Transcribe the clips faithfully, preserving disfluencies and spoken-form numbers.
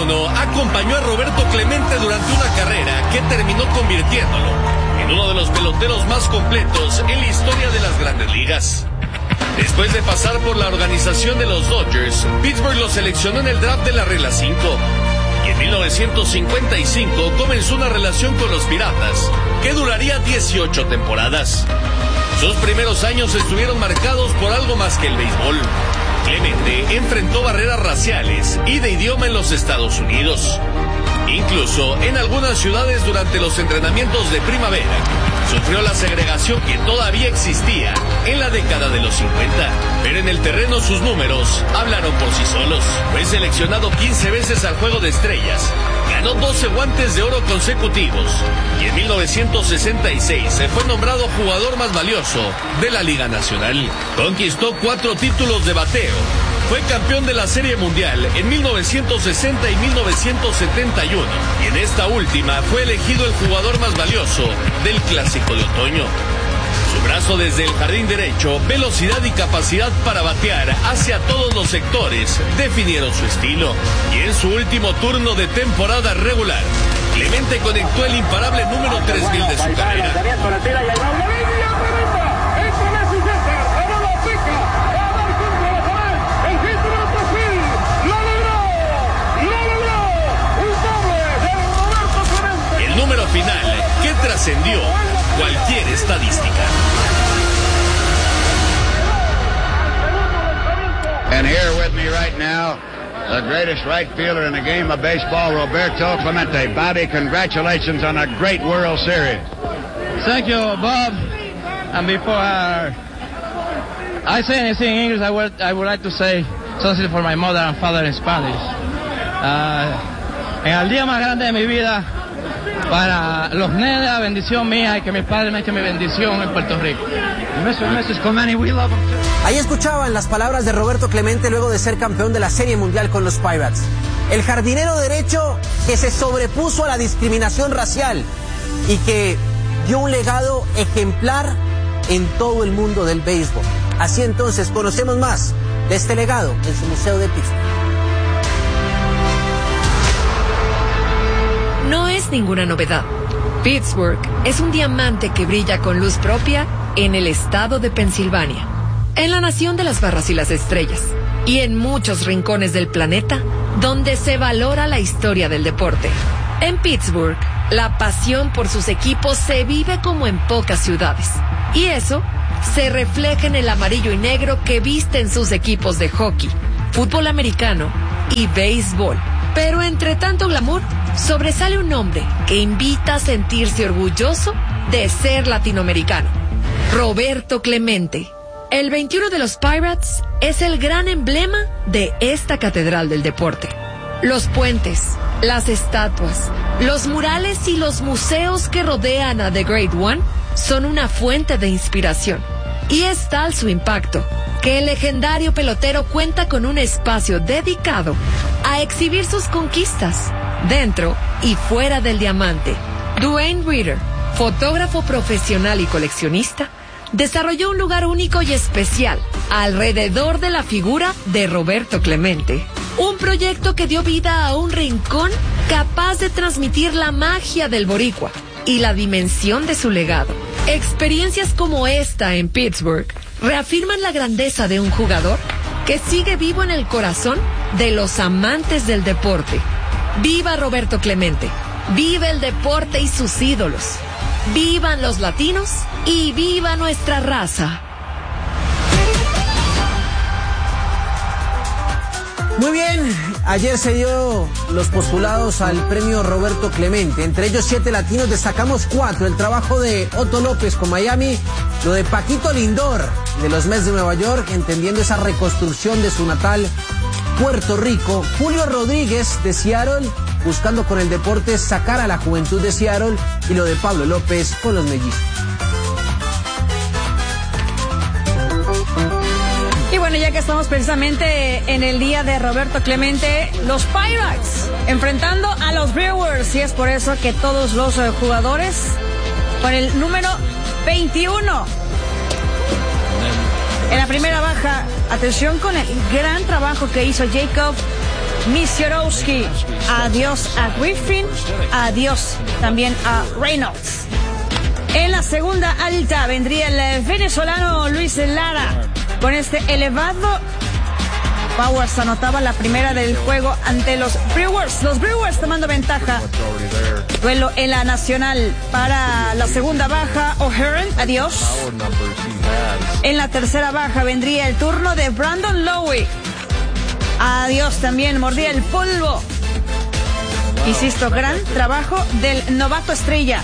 uno acompañó a Roberto Clemente durante una carrera que terminó convirtiéndolo en uno de los peloteros más completos en la historia de las Grandes Ligas. Después de pasar por la organización de los Dodgers, Pittsburgh lo seleccionó en el draft de la regla cinco. Y en mil novecientos cincuenta y cinco comenzó una relación con los Piratas, que duraría dieciocho temporadas. Sus primeros años estuvieron marcados por algo más que el béisbol. Clemente enfrentó barreras raciales y de idioma en los Estados Unidos. Incluso en algunas ciudades durante los entrenamientos de primavera, sufrió la segregación que todavía existía en la década de los cincuenta. Pero en el terreno sus números hablaron por sí solos. Fue seleccionado quince veces al Juego de Estrellas, ganó doce guantes de oro consecutivos y en mil novecientos sesenta y seis se fue nombrado jugador más valioso de la Liga Nacional. Conquistó cuatro títulos de bateo. Fue campeón de la Serie Mundial en mil novecientos sesenta y mil novecientos setenta y uno y en esta última fue elegido el jugador más valioso del Clásico de Otoño. Su brazo desde el jardín derecho, velocidad y capacidad para batear hacia todos los sectores definieron su estilo. Y en su último turno de temporada regular, Clemente conectó el imparable número tres mil de su carrera. El número final que trascendió cualquier estadística. And here with me right now, the greatest right fielder in the game of baseball, Roberto Clemente. Bobby, congratulations on a great World Series. Thank you, Bob. And before uh, I say anything in English, I would, I would like to say something for my mother and father in Spanish. Uh, en el día más grande de mi vida, para los nenes, la bendición mía y que mis padres me echen mi bendición en Puerto Rico. mister missus Clemente, we love them too. Ahí escuchaban las palabras de Roberto Clemente luego de ser campeón de la Serie Mundial con los Pirates. El jardinero derecho que se sobrepuso a la discriminación racial y que dio un legado ejemplar en todo el mundo del béisbol. Así entonces conocemos más de este legado en su museo de Pittsburgh. No es ninguna novedad. Pittsburgh es un diamante que brilla con luz propia en el estado de Pensilvania, en la nación de las barras y las estrellas, y en muchos rincones del planeta donde se valora la historia del deporte. En Pittsburgh, la pasión por sus equipos se vive como en pocas ciudades, y eso se refleja en el amarillo y negro que visten sus equipos de hockey, fútbol americano y béisbol. Pero entre tanto glamour, sobresale un hombre que invita a sentirse orgulloso de ser latinoamericano: Roberto Clemente. El veintiuno de los Pirates es el gran emblema de esta catedral del deporte. Los puentes, las estatuas, los murales y los museos que rodean a The Great One son una fuente de inspiración. Y es tal su impacto que el legendario pelotero cuenta con un espacio dedicado a exhibir sus conquistas dentro y fuera del diamante. Duane Reader, fotógrafo profesional y coleccionista, desarrolló un lugar único y especial alrededor de la figura de Roberto Clemente. Un proyecto que dio vida a un rincón capaz de transmitir la magia del boricua y la dimensión de su legado. Experiencias como esta en Pittsburgh reafirman la grandeza de un jugador que sigue vivo en el corazón de los amantes del deporte. ¡Viva Roberto Clemente! ¡Viva el deporte y sus ídolos! ¡Vivan los latinos y viva nuestra raza! Muy bien, ayer se dio los postulados al premio Roberto Clemente, entre ellos siete latinos, destacamos cuatro: el trabajo de Otto López con Miami, lo de Paquito Lindor de los Mets de Nueva York, entendiendo esa reconstrucción de su natal Puerto Rico, Julio Rodríguez de Seattle, buscando con el deporte sacar a la juventud de Seattle, y lo de Pablo López con los mellizos. Y bueno, ya que estamos precisamente en el día de Roberto Clemente, los Pirates enfrentando a los Brewers, y es por eso que todos los eh, jugadores con el número veintiuno en la primera baja. Atención con el gran trabajo que hizo Jacob Misiorowski, adiós a Griffin, adiós también a Reynolds. En la segunda alta vendría el venezolano Luis Lara. Con este elevado, Powers anotaba la primera del juego ante los Brewers. Los Brewers tomando ventaja. Duelo en la nacional para la segunda baja, O'Hearn, adiós. En la tercera baja vendría el turno de Brandon Lowe. Adiós también, mordía el polvo. Insisto, gran trabajo del novato estrella.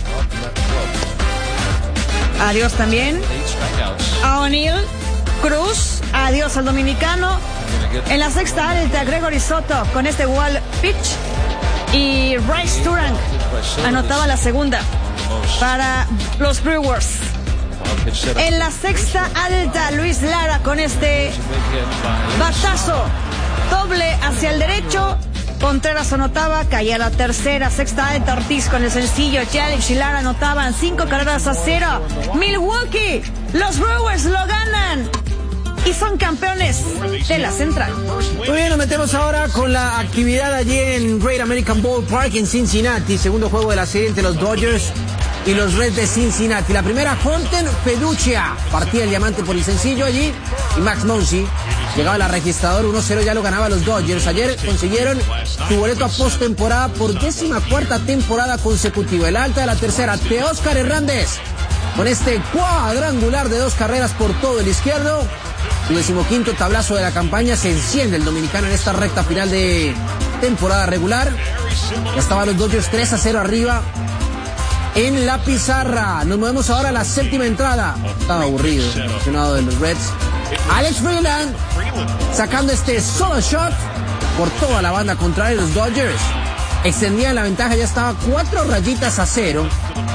Adiós también a O'Neill. Cruz, adiós al dominicano. En la sexta alta, Gregory Soto con este wall pitch. Y Bryce Turang anotaba la segunda para los Brewers. En la sexta alta, Luis Lara con este batazo doble hacia el derecho. Contreras anotaba, caía la tercera, sexta alta, Ortiz con el sencillo, Yelich y Lara anotaban cinco carreras a cero. Milwaukee, los Brewers lo ganan y son campeones de la central. Muy bien, nos metemos ahora con la actividad allí en Great American Ballpark en Cincinnati, segundo juego de la serie entre los Dodgers y los Reds de Cincinnati. La primera, Hunter Feduccia, partía el diamante por el sencillo allí, y Max Muncy llegaba al registrador, uno cero, ya lo ganaba los Dodgers. Ayer consiguieron su boleto a postemporada por décima cuarta temporada consecutiva. El alta de la tercera, Teóscar Hernández, con este cuadrangular de dos carreras por todo el izquierdo. Su decimoquinto tablazo de la campaña, se enciende el dominicano en esta recta final de temporada regular. Ya estaban los Dodgers tres a cero arriba en la pizarra. Nos movemos ahora a la séptima entrada. Estaba aburrido, emocionado de los Reds. Alex Freeland sacando este solo shot por toda la banda contraria. Los Dodgers extendían la ventaja, ya estaba cuatro rayitas a cero.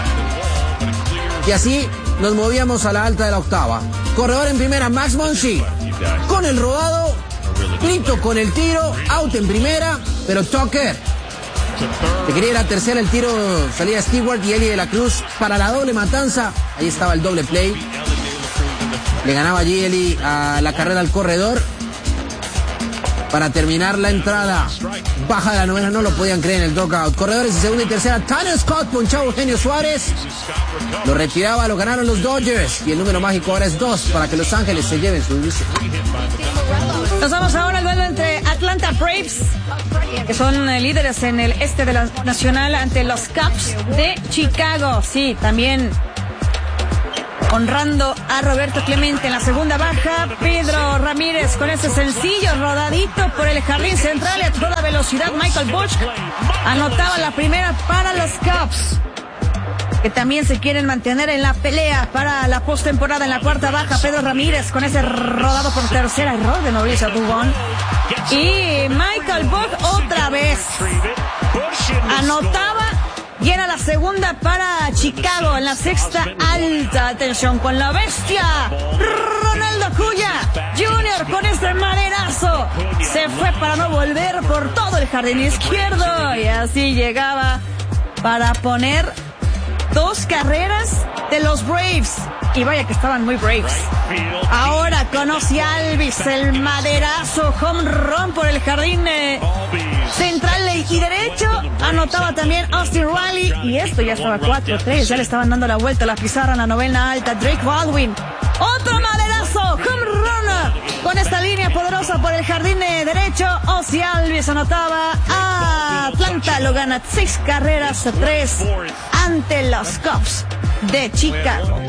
Y así nos movíamos a la alta de la octava. Corredor en primera, Max Muncy con el rodado. Brito con el tiro, out en primera, pero Tucker que quería la tercera, el tiro salía Stewart y Eli de la Cruz para la doble matanza. Ahí estaba el doble play. Le ganaba allí Eli a la carrera al corredor para terminar la entrada baja de la novena. No lo podían creer en el dugout. Corredores en segunda y tercera, Tanner Scott ponchaba a Eugenio Suárez, lo retiraba, lo ganaron los Dodgers y el número mágico ahora es dos para que Los Ángeles se lleven su división. Nos vamos ahora al duelo entre Atlanta Braves, que son eh, líderes en el este de la nacional, ante los Cubs de Chicago. Sí, también honrando a Roberto Clemente en la segunda baja. Pedro Ramírez con ese sencillo rodadito por el jardín central y a toda velocidad. Michael Busch anotaba la primera para los Cubs, que también se quieren mantener en la pelea para la postemporada. En la cuarta baja, Pedro Ramírez con ese rodado por tercera, error de Mauricio Dubón. Y Michael Busch otra vez anotaba y era la segunda para Chicago. En la sexta alta, atención con la bestia, Ronaldo Acuña junior con este maderazo se fue para no volver por todo el jardín izquierdo y así llegaba para poner dos carreras de los Braves. Y vaya que estaban muy Braves. Ahora conoce a Alvis, el maderazo, home run por el jardín eh, central y derecho. Anotaba también Austin Riley. Y esto ya estaba cuatro tres. Ya le estaban dando la vuelta a la pizarra en la novena alta. Drake Baldwin. Otro maderazo, home run con esta línea poderosa por el jardín eh, derecho. Ozzy Alvis anotaba. Ah, Atlanta lo gana seis carreras a tres ante los Cubs de Chicago.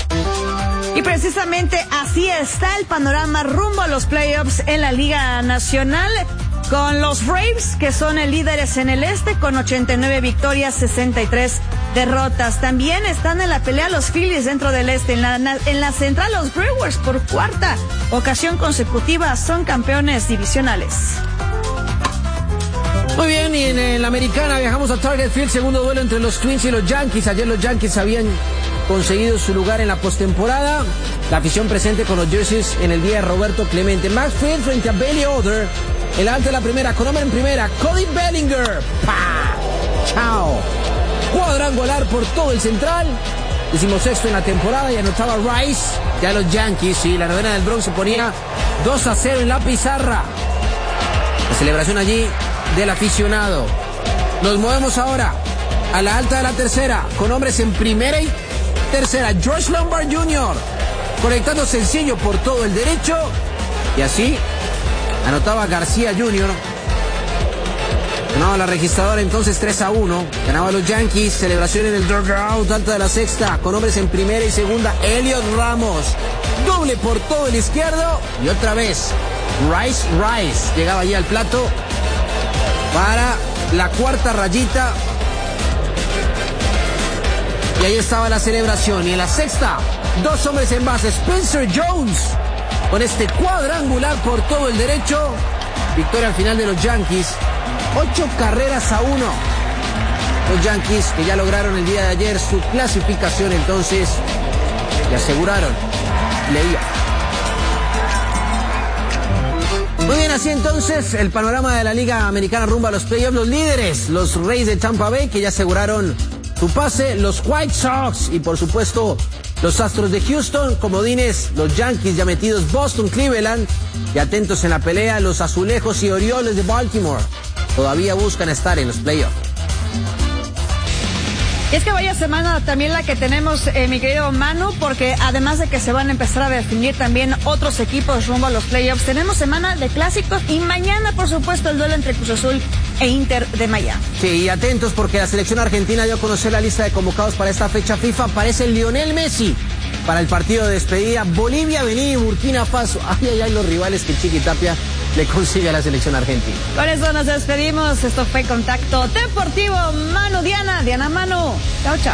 Y precisamente así está el panorama rumbo a los playoffs en la Liga Nacional, con los Braves, que son el líderes en el este con ochenta y nueve victorias, sesenta y tres derrotas. También están en la pelea los Phillies dentro del este. En la, en la central, los Brewers por cuarta ocasión consecutiva son campeones divisionales. Muy bien, y en, en la americana viajamos a Target Field, segundo duelo entre los Twins y los Yankees. Ayer los Yankees habían conseguido su lugar en la postemporada. La afición presente con los jerseys en el día de Roberto Clemente. Max Fried frente a Bailey Odor. El alto de la primera, con hombre en primera, Cody Bellinger. ¡Pah! ¡Chao! Cuadrangular por todo el central. Decimosexto en la temporada y anotaba Rice. Ya los Yankees, y la novena del Bronx se ponía dos a cero en la pizarra. La celebración allí del aficionado. Nos movemos ahora a la alta de la tercera, con hombres en primera y tercera. George Lombard junior conectando sencillo por todo el derecho. Y así anotaba García junior Ganaba la registradora entonces tres a uno. Ganaba los Yankees. Celebración en el dugout alta de la sexta, con hombres en primera y segunda. Elliot Ramos. Doble por todo el izquierdo. Y otra vez Rice Rice llegaba allí al plato para la cuarta rayita. Y ahí estaba la celebración. Y en la sexta, dos hombres en base. Spencer Jones con este cuadrangular por todo el derecho. Victoria al final de los Yankees. Ocho carreras a uno. Los Yankees, que ya lograron el día de ayer su clasificación, entonces, y aseguraron. Leía. Muy bien, así entonces el panorama de la Liga Americana rumbo a los playoffs. Los líderes, los Rays de Tampa Bay, que ya aseguraron su pase. Los White Sox y, por supuesto, los Astros de Houston. Comodines, los Yankees ya metidos. Boston, Cleveland. Y atentos en la pelea, los Azulejos y Orioles de Baltimore. Todavía buscan estar en los playoffs. Y es que vaya semana también la que tenemos, eh, mi querido Manu, porque además de que se van a empezar a definir también otros equipos rumbo a los playoffs, tenemos semana de clásicos y mañana, por supuesto, el duelo entre Cruz Azul e Inter de Miami. Sí, y atentos porque la selección argentina dio a conocer la lista de convocados para esta fecha FIFA. Aparece Lionel Messi para el partido de despedida. Bolivia, Benín y Burkina Faso. Ay, ay, ay, los rivales que Chiqui Tapia le consigue a la selección argentina. Con eso nos despedimos. Esto fue Contacto Deportivo. Manu, Diana, Diana, Manu. Chao, chao.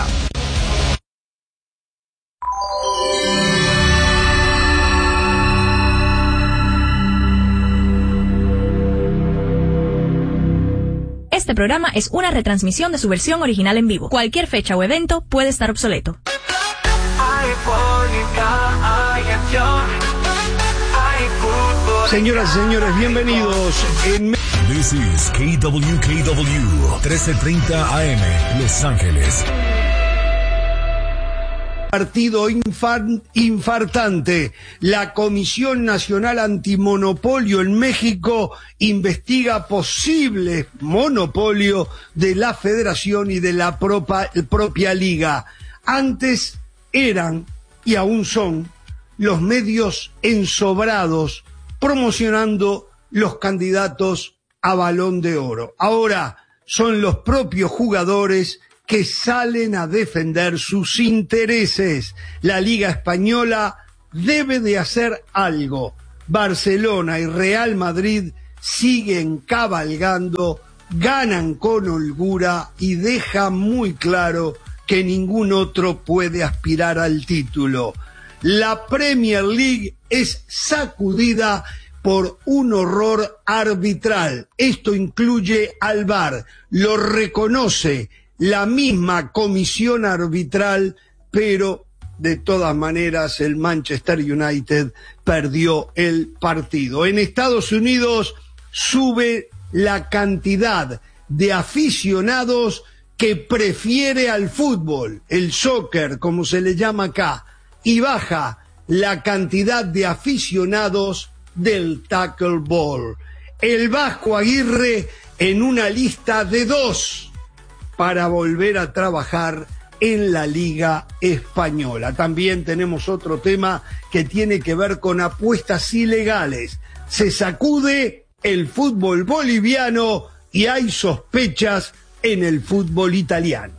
Este programa es una retransmisión de su versión original en vivo. Cualquier fecha o evento puede estar obsoleto. Señoras y señores, bienvenidos. En... This is K W K W, trece treinta A M, Los Ángeles. Partido infan, infartante. La Comisión Nacional Antimonopolio en México investiga posible monopolio de la federación y de la propa, propia liga. Antes eran, y aún son, los medios ensobrados promocionando los candidatos a Balón de Oro. Ahora son los propios jugadores que salen a defender sus intereses. La Liga Española debe de hacer algo. Barcelona y Real Madrid siguen cabalgando, ganan con holgura y dejan muy claro que ningún otro puede aspirar al título. La Premier League es sacudida por un horror arbitral. Esto incluye al V A R, lo reconoce la misma comisión arbitral, pero de todas maneras el Manchester United perdió el partido. En Estados Unidos sube la cantidad de aficionados que prefiere al fútbol, el soccer, como se le llama acá, y baja la cantidad de aficionados del tackle ball. El Vasco Aguirre en una lista de dos para volver a trabajar en la Liga Española. También tenemos otro tema que tiene que ver con apuestas ilegales. Se sacude el fútbol boliviano y hay sospechas en el fútbol italiano.